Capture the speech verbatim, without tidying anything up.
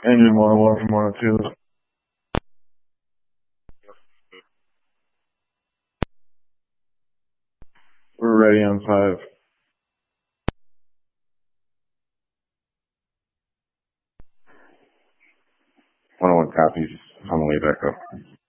Engine one oh one from one oh two. We're ready on five. one oh one copies on the way back up.